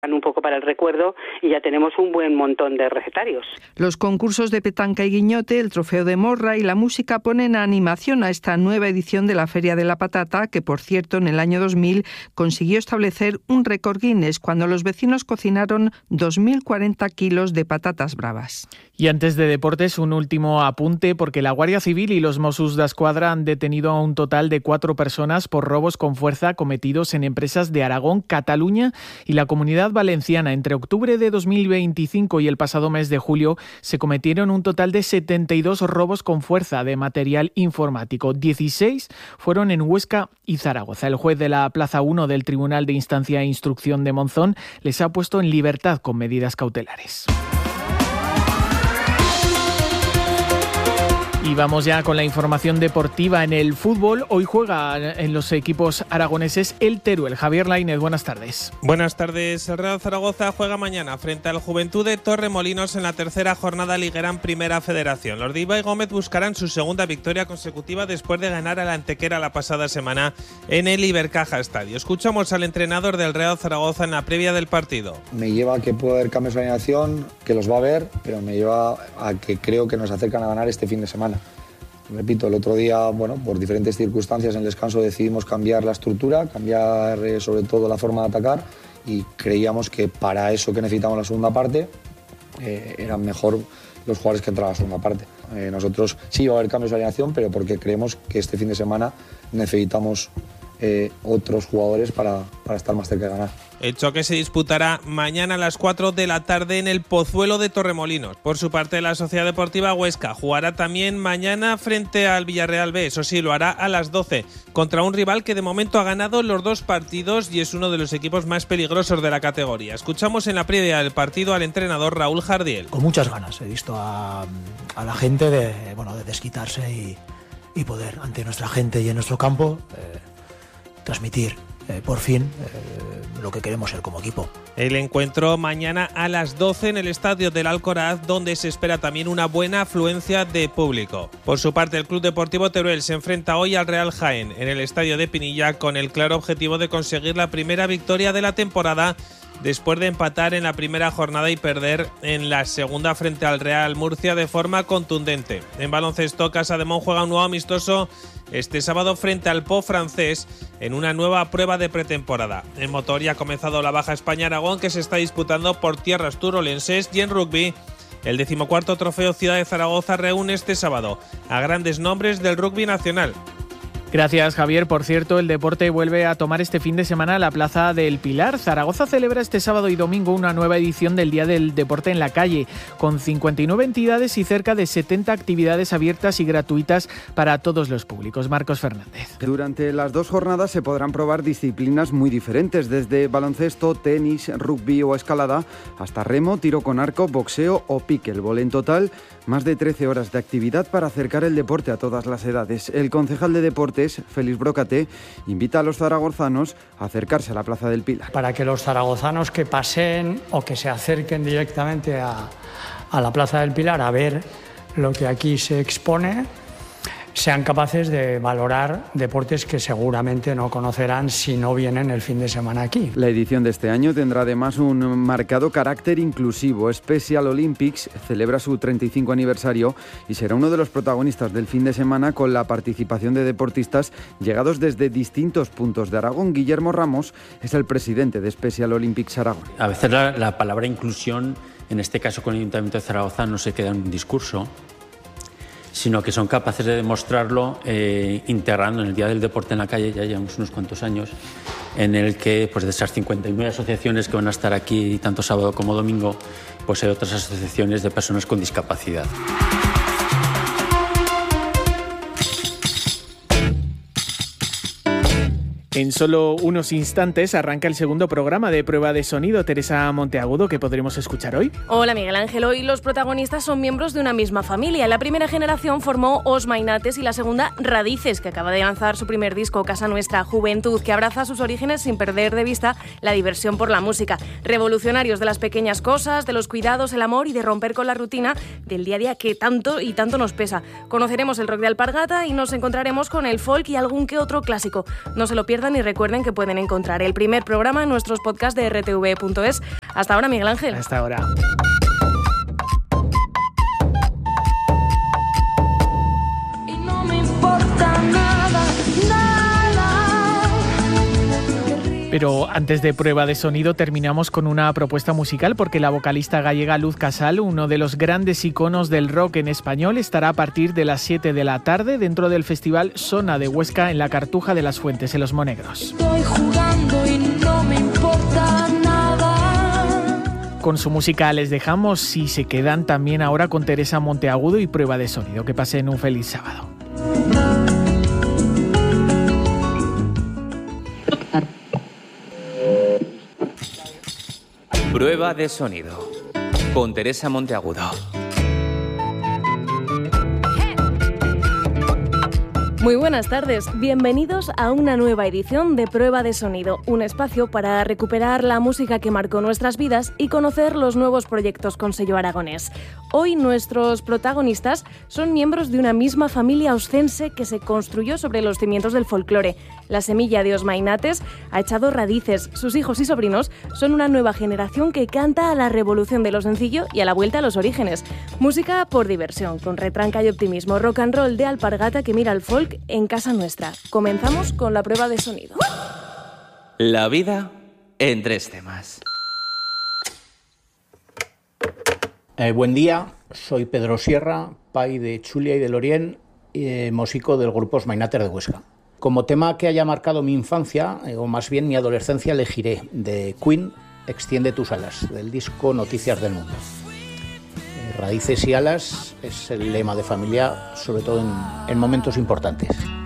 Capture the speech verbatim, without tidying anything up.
un poco para el recuerdo y ya tenemos un buen montón de recetarios. Los concursos de petanca y guiñote, el trofeo de morra y la música ponen animación a esta nueva edición de la Feria de la Patata, que por cierto en el año dos mil consiguió establecer un récord Guinness cuando los vecinos cocinaron dos mil cuarenta kilos de patatas bravas. Y antes de deportes, un último apunte, porque la Guardia Civil y los Mossos d'Esquadra han detenido a un total de cuatro personas por robos con fuerza cometidos en empresas de Aragón, Cataluña y la Comunidad Valenciana. Entre octubre de dos mil veinticinco y el pasado mes de julio se cometieron un total de setenta y dos robos con fuerza de material informático. dieciséis fueron en Huesca y Zaragoza. El juez de la Plaza uno del Tribunal de Instancia e Instrucción de Monzón les ha puesto en libertad con medidas cautelares. Y vamos ya con la información deportiva en el fútbol. Hoy juega en los equipos aragoneses el Teruel. Javier Lainez, buenas tardes. Buenas tardes. El Real Zaragoza juega mañana frente al Juventud de Torremolinos en la tercera jornada liguera en Primera Federación. Los de Ibai Gómez buscarán su segunda victoria consecutiva después de ganar al Antequera la pasada semana en el Ibercaja Estadio. Escuchamos al entrenador del Real Zaragoza en la previa del partido. Me lleva a que puede haber cambios de alineación, que los va a haber, pero me lleva a que creo que nos acercan a ganar este fin de semana. Repito, el otro día, bueno, por diferentes circunstancias en el descanso decidimos cambiar la estructura, cambiar eh, sobre todo la forma de atacar y creíamos que para eso que necesitamos la segunda parte eh, eran mejor los jugadores que entraban a la segunda parte. Eh, nosotros sí va a haber cambios de alineación, pero porque creemos que este fin de semana necesitamos eh, otros jugadores para, para estar más cerca de ganar. El choque se disputará mañana a las cuatro de la tarde en el Pozuelo de Torremolinos. Por su parte, la Sociedad Deportiva Huesca jugará también mañana frente al Villarreal B. Eso sí, lo hará a las doce, contra un rival que de momento ha ganado los dos partidos y es uno de los equipos más peligrosos de la categoría. Escuchamos en la previa del partido al entrenador Raúl Jardiel. Con muchas ganas he visto a, a la gente de, bueno, de desquitarse y, y poder, ante nuestra gente y en nuestro campo, eh, transmitir Eh, por fin eh, lo que queremos ser como equipo. El encuentro mañana a las doce en el estadio del Alcoraz, donde se espera también una buena afluencia de público. Por su parte, el Club Deportivo Teruel se enfrenta hoy al Real Jaén en el estadio de Pinilla con el claro objetivo de conseguir la primera victoria de la temporada después de empatar en la primera jornada y perder en la segunda frente al Real Murcia de forma contundente. En baloncesto, Casademont juega un nuevo amistoso este sábado frente al Po francés en una nueva prueba de pretemporada. En motor ya ha comenzado la Baja España-Aragón, que se está disputando por tierras turolenses, y en rugby el decimocuarto trofeo Ciudad de Zaragoza reúne este sábado a grandes nombres del rugby nacional. Gracias, Javier. Por cierto, el deporte vuelve a tomar este fin de semana la Plaza del Pilar. Zaragoza celebra este sábado y domingo una nueva edición del Día del Deporte en la Calle, con cincuenta y nueve entidades y cerca de setenta actividades abiertas y gratuitas para todos los públicos. Marcos Fernández. Durante las dos jornadas se podrán probar disciplinas muy diferentes, desde baloncesto, tenis, rugby o escalada, hasta remo, tiro con arco, boxeo o pickleball. En total, más de trece horas de actividad para acercar el deporte a todas las edades. El concejal de deportes, Félix Brocate, invita a los zaragozanos a acercarse a la Plaza del Pilar. Para que los zaragozanos que pasen o que se acerquen directamente a, a la Plaza del Pilar a ver lo que aquí se expone, sean capaces de valorar deportes que seguramente no conocerán si no vienen el fin de semana aquí. La edición de este año tendrá además un marcado carácter inclusivo. Special Olympics celebra su treinta y cinco aniversario y será uno de los protagonistas del fin de semana, con la participación de deportistas llegados desde distintos puntos de Aragón. Guillermo Ramos es el presidente de Special Olympics Aragón. A veces la, la palabra inclusión, en este caso con el Ayuntamiento de Zaragoza, no se queda en un discurso, sino que son capaces de demostrarlo eh, integrando en el Día del Deporte en la Calle. Ya llevamos unos cuantos años en el que, pues, de esas cincuenta y nueve asociaciones que van a estar aquí tanto sábado como domingo, pues hay otras asociaciones de personas con discapacidad. En solo unos instantes arranca el segundo programa de Prueba de Sonido. Teresa Monteagudo, ¿qué podremos escuchar hoy? Hola, Miguel Ángel. Hoy los protagonistas son miembros de una misma familia. La primera generación formó Os Mainates y la segunda Radices, que acaba de lanzar su primer disco, Casa Nuestra, Juventud, que abraza sus orígenes sin perder de vista la diversión por la música. Revolucionarios de las pequeñas cosas, de los cuidados, el amor y de romper con la rutina del día a día que tanto y tanto nos pesa. Conoceremos el rock de Alpargata y nos encontraremos con el folk y algún que otro clásico. No se lo pierdan pierdan y recuerden que pueden encontrar el primer programa en nuestros podcasts de r t v punto es. Hasta ahora, Miguel Ángel. Hasta ahora. Pero antes de prueba de sonido terminamos con una propuesta musical porque la vocalista gallega Luz Casal, uno de los grandes iconos del rock en español, estará a partir de las siete de la tarde dentro del festival Sona de Huesca en la Cartuja de las Fuentes, en Los Monegros. Estoy jugando y no me importa nada. Con su música les dejamos, si se quedan también ahora con Teresa Monteagudo y prueba de sonido. Que pasen un feliz sábado. Prueba de sonido con Teresa Monteagudo. Muy buenas tardes, bienvenidos a una nueva edición de Prueba de Sonido, un espacio para recuperar la música que marcó nuestras vidas y conocer los nuevos proyectos con sello aragonés. Hoy nuestros protagonistas son miembros de una misma familia oscense que se construyó sobre los cimientos del folclore. La semilla de Os Mainates ha echado raíces, sus hijos y sobrinos son una nueva generación que canta a la revolución de lo sencillo y a la vuelta a los orígenes. Música por diversión, con retranca y optimismo, rock and roll de alpargata que mira al folk en casa nuestra. Comenzamos con la prueba de sonido. La vida en tres temas. Eh, buen día, soy Pedro Sierra, pai de Chulia y de Lorien, eh, músico del grupo Os Mainates de Huesca. Como tema que haya marcado mi infancia, eh, o más bien mi adolescencia, elegiré de Queen, Extiende tus alas, del disco Noticias del Mundo. Eh, raíces y alas es el lema de familia, sobre todo en, en momentos importantes.